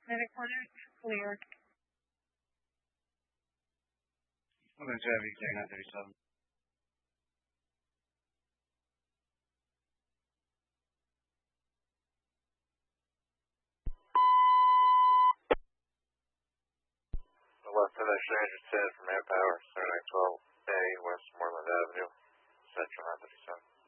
The recorder is clear. Oakland Chevy, Jack 937. Left of that stranger said from Air Power, 3912A, Westmoreland Avenue, Central 937.